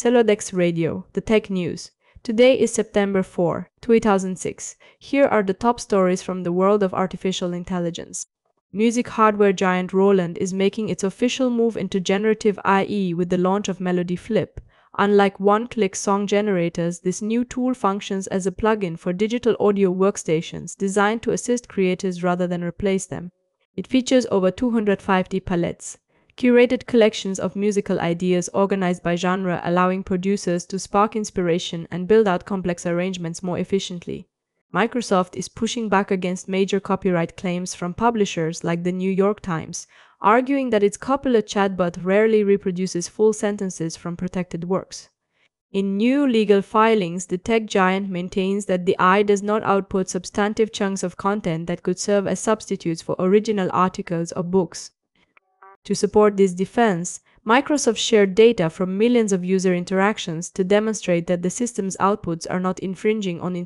Celodex Radio, the tech news. Today is September 4, 2006. Here are the top stories from the world of artificial intelligence. Music hardware giant Roland is making its official move into generative AI with the launch of Melody Flip. Unlike one-click song generators, this new tool functions as a plugin for digital audio workstations designed to assist creators rather than replace them. It features over 250 palettes, curated collections of musical ideas organized by genre, allowing producers to spark inspiration and build out complex arrangements more efficiently. Microsoft is pushing back against major copyright claims from publishers like the New York Times, arguing that its Copilot chatbot rarely reproduces full sentences from protected works. In new legal filings, the tech giant maintains that the AI does not output substantive chunks of content that could serve as substitutes for original articles or books. To support this defense, Microsoft shared data from millions of user interactions to demonstrate that the system's outputs are not infringing on